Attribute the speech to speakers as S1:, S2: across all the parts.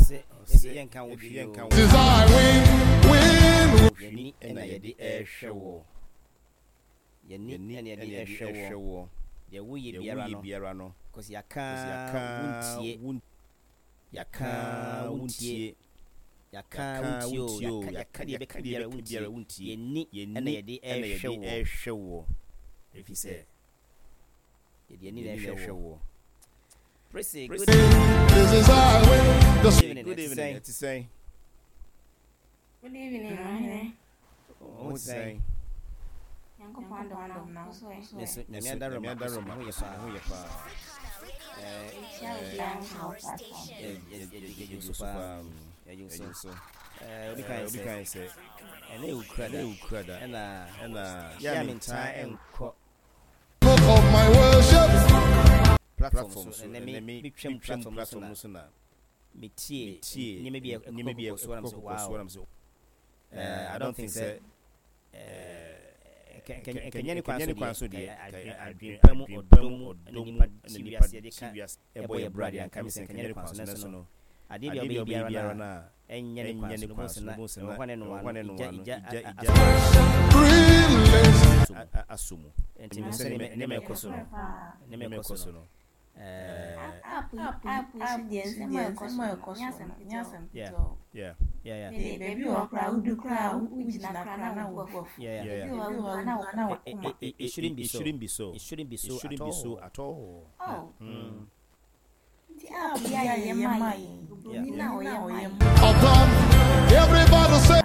S1: say yen kan wo
S2: This I win.
S1: yeni ena yedi ehwe yeni ena yedi ehwe ye wo ye biara no cause yaka wuntie yaka biara wuntie yeni ena yedi ehwe if you say yeni ehwe Praise good
S2: This is how I win.
S1: good evening
S3: To say.
S4: Good evening,
S1: oh say
S4: Uncle Pando now. So
S1: me anda roma ho ye pa we can say and they ukrada and yeah in time
S2: Book of my worship.
S1: platforms and me twem platform so na me tie ni me be so I'm so I don't think that can you kwan so dey adwepam odom nipa tibiase de ka e boy brother and come say can you kwan so no ade dey be biara na enye ne kwan so na hwane no asumu enti me say ne me koso no yeah
S4: baby or crowd do crowd
S1: it shouldn't be so at all
S2: Upon everybody say.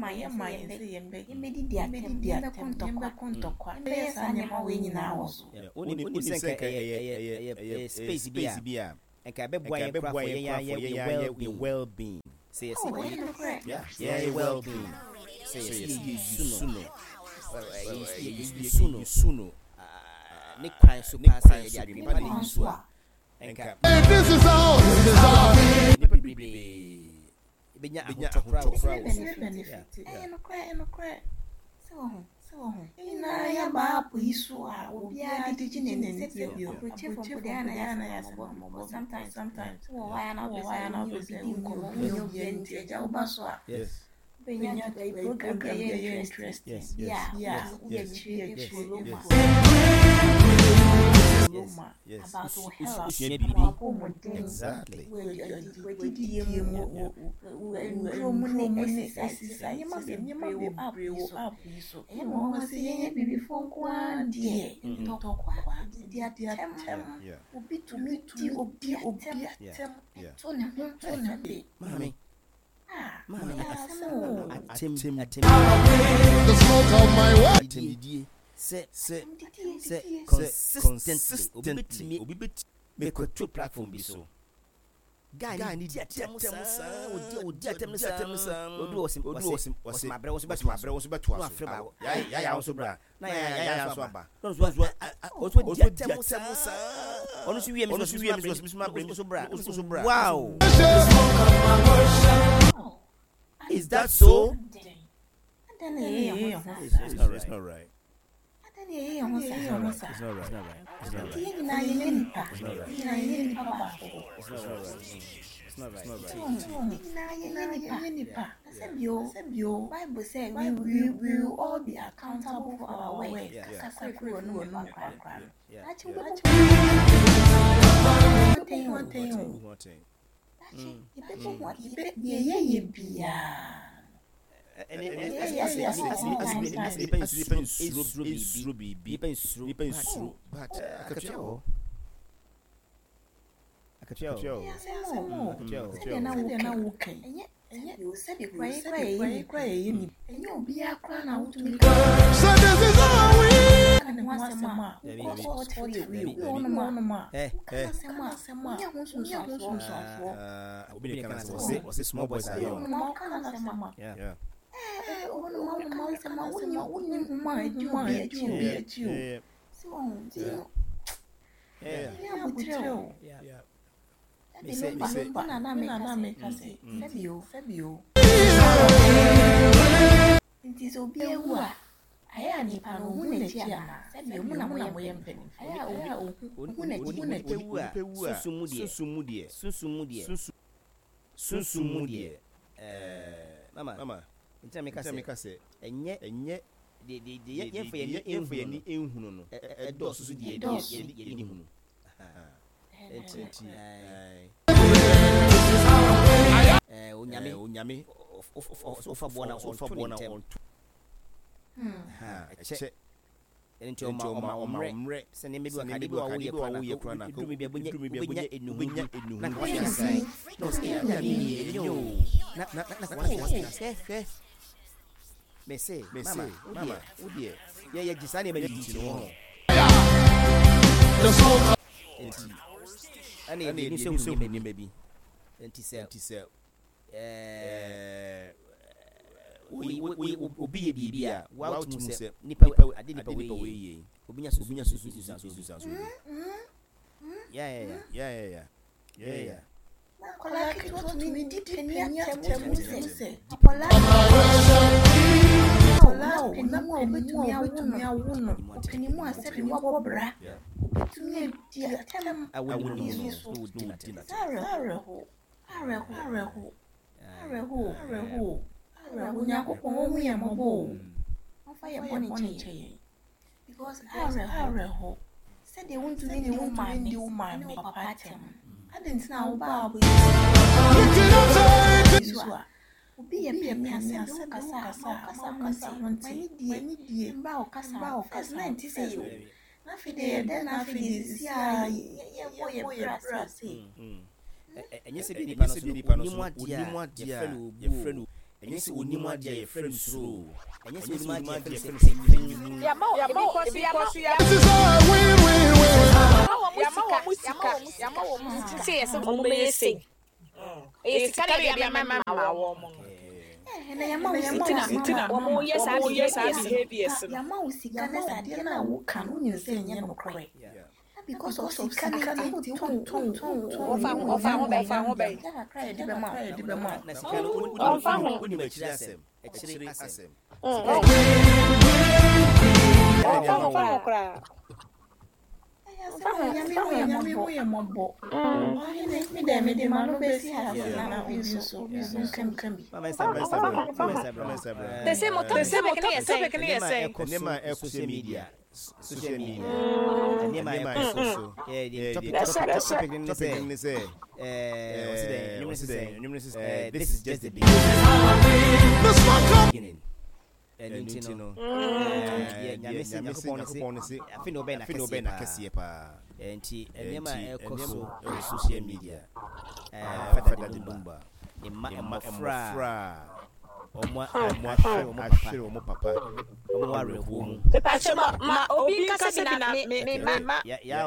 S1: Space bia and ka be boy well-being say well-being say suno ne kwan so pass ya de pa de so and ka
S2: This is how.
S1: benya ahotokra exactly Mommy, atem
S2: The smoke of my what?
S1: say consistently make a true platform be so guy need atem odi atem sa odu my brother was beto aso ya so bra na ya so aba so odi atem sa onu si wie me so bra wow is that so? It's not right.
S4: Bible said we will all be accountable for our words.
S1: Small boys are young. Yeah.
S4: Aya ni pano hune chiana sabi omuna moye mpeni aya ohune
S1: Susumudie sunsun de mama ntia me ka se enye de ye fa ye ni ehunu no do so de ye ni hunu onyame ofa bona on che enti omre se ne mebi wakade bi wa wo ye kura na ko dumi bi abunya enuhu na ko ya sai no se ya ni yo na Mese, mama, udie. Ya jisani me di no. Ani ni so ni mebi. Enti se we obi e bibia wa utum se nipa ade nipa we ye obinya so yeah
S4: Kola ki to mi di peni atemu se. Kola betumi awuno. Peni mu asebi wo bra. Betumi di atem
S1: awuno so
S4: Areho. Nyakopon wo ya mobo. Ofa ye boni che. Because areho. Said they want to win the woman me papa atem. I didn't know about it. Obi ye me asa kasa mani die mba kasa na nti se yo na fide den na fide si a ye boy brase
S1: enye se bi nipa no so onimu adia ye frenu enye se onimu adia ye frenu so enye se onimu adia ye frenu
S3: ya ma
S2: This is how win.
S3: ya ma wo musika se yes mo me say sika ya mama wo mo
S4: na ya ma usika
S3: wo yes behaviors
S4: ya ma usika na sade na wo kan wo nyi se nye no kre because of sika na ton ofa ho be ya kra di be ma
S1: na sika no oni ma chiri asem
S3: ofa kra
S4: Yami wo ye mobo. Me de manu be si ha na so kan bi.
S1: Mama
S3: the same can you say
S1: nema social media nema social topic ni say this is just the beginning. Nintino nyame se afino be na kese pa enti enema ekoso social media fada dumba emma fra omo papa omo ware ho mu
S3: ma obi kasa bi na me
S1: ya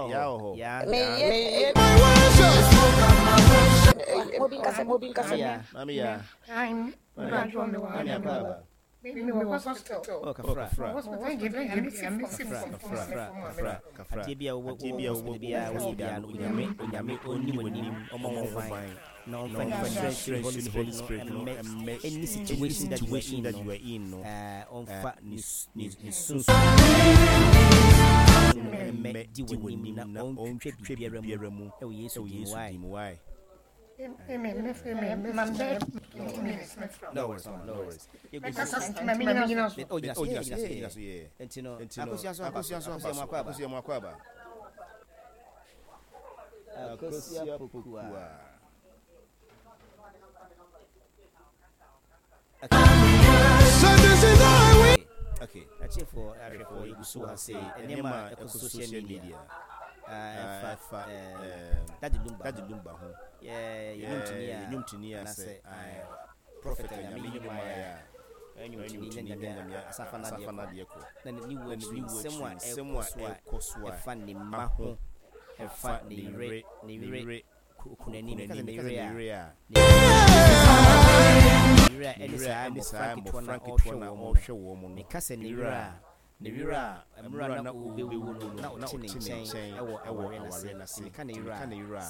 S3: obi kasa
S1: mami ya
S5: I'm gradual me wa me was hospital.
S1: Oh, kafra. Tibia wo bia no nyame oni no Holy Spirit no any situation that you are in no on fa ni sunsu me di woni na on twa biara mu e wo Yesu di why no worries. Okay, that's it for you so I say enema social media. That the lumba ho. Yeah, you know say prophet and Maya. Anyway, Safana Diako. Then you will someone Koswa, a funny maho, a funny rate, Nira, Amrana will be not chain, our innocence, Canira,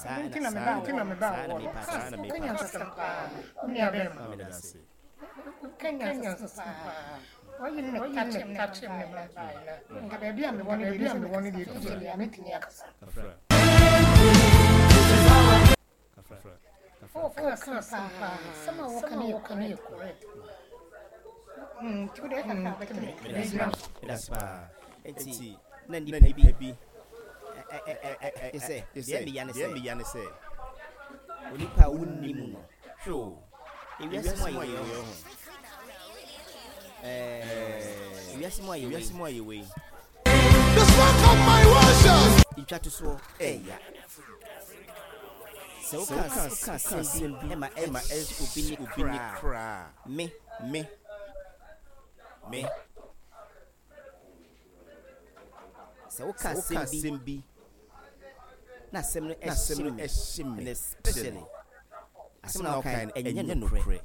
S5: why you not touch him like that? Baby, I'm the one who did it. Some of what can you correct? Today I have
S1: That's enti na ni baby say Yanni say onipa wunnimu no sure ewiase mo ayewe
S2: The smoke of my worship.
S1: itwa to so ya so ka simbi ema obi ni kra me so ka simbi na semno eshim especially asemna kan enye no kre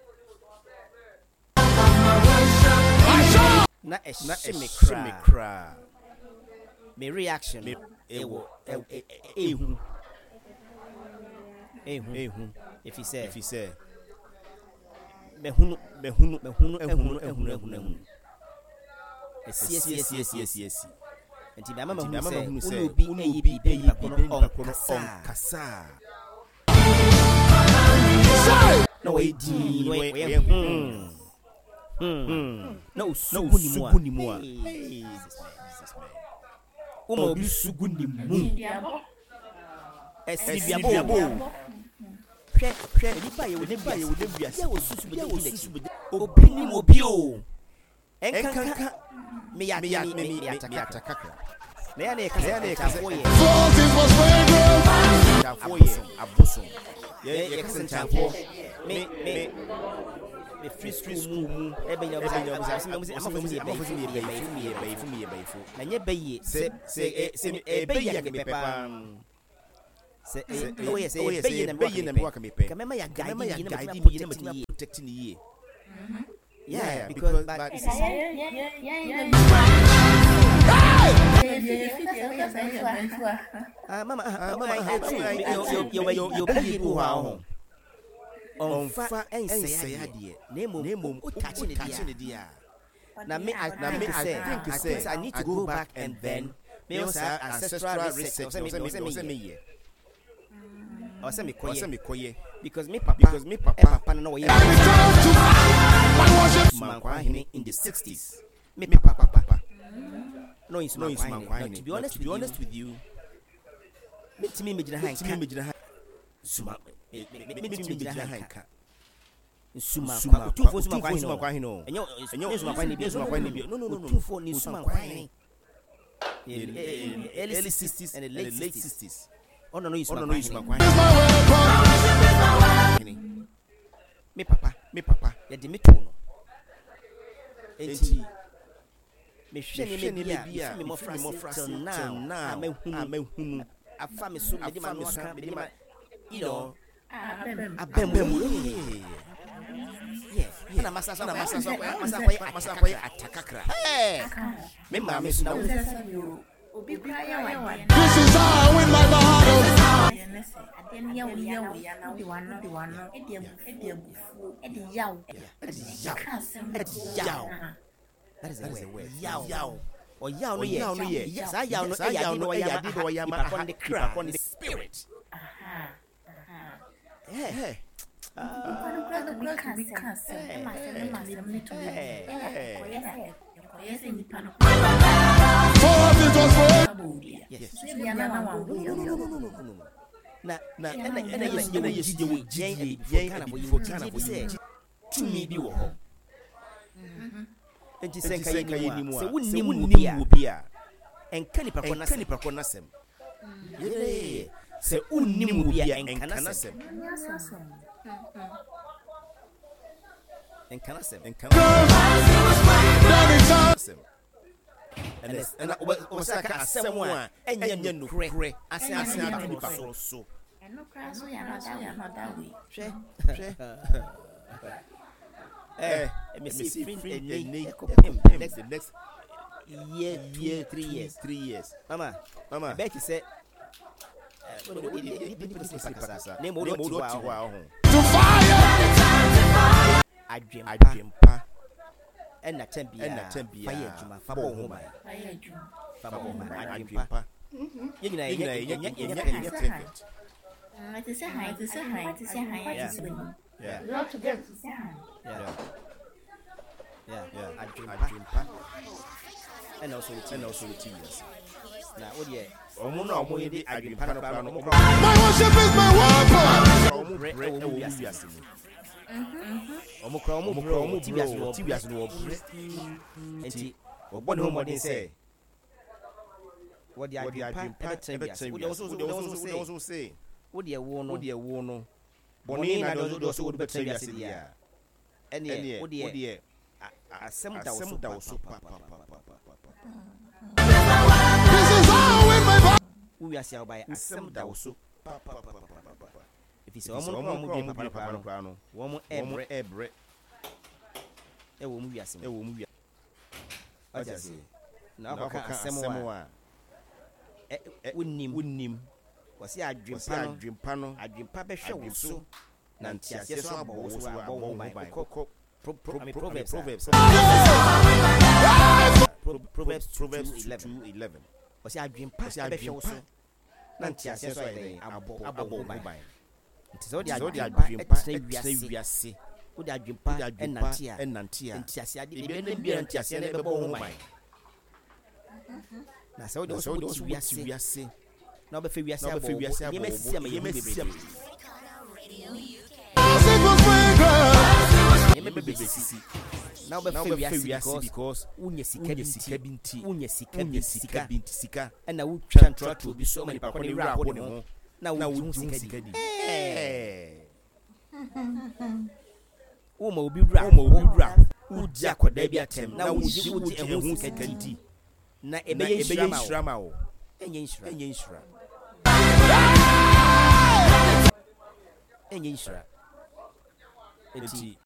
S1: na eshim kra me reaction ehu if he say behunu yes enti na mama hunu say obi eyi on kasa no we di we no sugu ni mo o mo bi sugu ni mu esibiabo hwe nipa ye wo wiase ye wo susu be obi ni mo bi o enkanka me ya atakaka na ya ne kasa foye abuso ye kasa chafo me free school mu ebenya amafuzi ye baifu na nye bayi se ebeya ke pepa se oye se ebeya na mwa ka mepe kama ya guide na protect ni ye yeah because but mama yo bayi bu ha ho on fa ensaya de nemo o touch ne dia na me I think I need to go back and then me also ancestral research or me koye because me papa no ye in the 60s me papa no is man to be honest with you me imagine suma Suma tu fo suma kwa hino enyo suma kwa ni no tu fo ni suma kwa ni early 60s and the late 60s oh no is suma kwa me papa ya de meto no enti me hwe ni bia me mo frase na amehunu afa me so me di ma no aka me di ma you know abem yes na masa kwa atakakra me ma me suna
S4: obi kwa ya wa
S2: This is how I win my battle.
S4: adenia we ya na di wano edi abufu edi yaw
S1: that is the way yaw o yaw no ye sa yaw no ya di do ya ma on the spirit hey se unnimu bia enkanasem and osaka asemwa enya nukre ase adu pa so
S4: eno kra so ya na da we
S1: me see the next year 3 years mama Becky said name
S2: To fire.
S1: adwempa and atembia fire juma fabo homa adwempa yenya perfect
S4: It is a high, it is a high, it is a high, it is winning.
S2: Yeah.
S5: You have to get.
S1: I dream pa. And also with years. Now, what yeah? I dream pa.
S2: My worship is my
S1: weapon. What the idea also say, what the wono, Bonina does would betray us. And yeah, what the assembled super.
S2: This is how in my body.
S1: We are sell by assembled super. If it's almost one every a woman, we are saying, a woman. I just say, now I can't wouldn't him. Was he a dream panel? I dream papa show so. Nancy, yes, I bought Proverbs 2:11. Was he a dream papa show so? Nancy, yes, I bought my mind. It is all the dream papa, we are see. Would I dream papa and Nantia and Tiasia didn't be and Tiasia never bought my mind. Na so those we are see. Now be we are say you may see me. Now be we are see because unye sika binti and na wo twa to be so many people rap on ho na wo sika di wo ma obi rap wo di akoda bi atem na wo di ehun sika di na ebe yinshra o enye nshra enti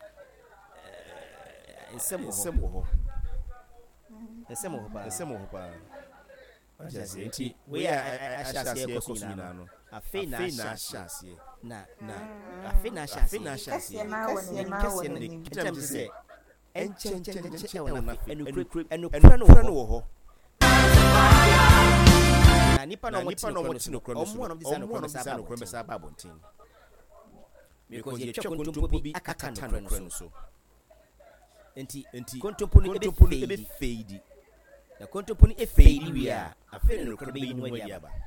S1: ensemo ba just enti we ashase ekosina no afi na ashase na ashase
S4: Na woni
S1: kitam se enche wona enu wo ho na nipa no moti no krono so no krono sa babontin because ye chekontompo bi akata no krono so enti kontompo no ebe fade na kontompo no e fade wi a afere no krono be inu wadi aba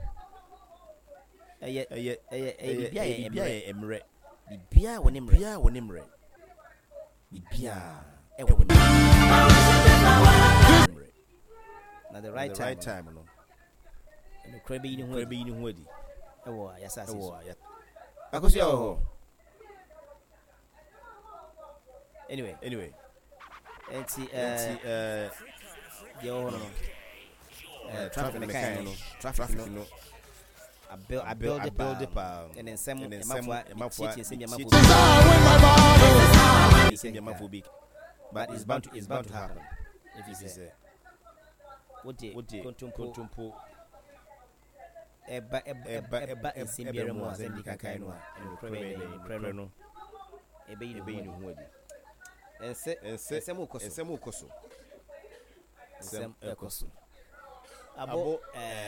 S1: bibia emre bibia woni mre bibia e woni na the right time no no krebe inu hu adi ewo yasase ya akosi ho anyway enti yo no traffic no I build it and then some mafua but it's bound to happen if you say what kontumpo eba esimbiere mo asendi kankai no kreno no ebe yin hu adi ense mo koso sem ekoso abo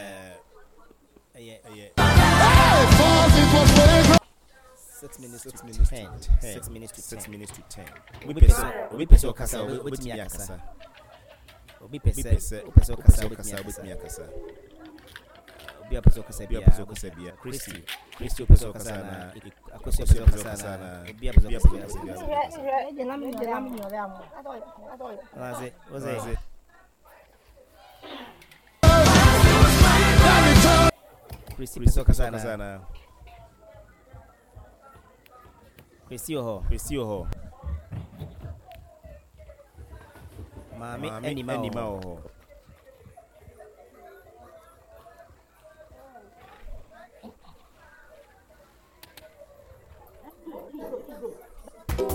S1: 6 minutes to 10 we peso kasa with me akasa obi peso kasa with me akasa obi peso kasa bia Christy peso kasa na akosi peso kasa na obi peso kasa bia Christy peso kasa na Christy ho Mami anima ho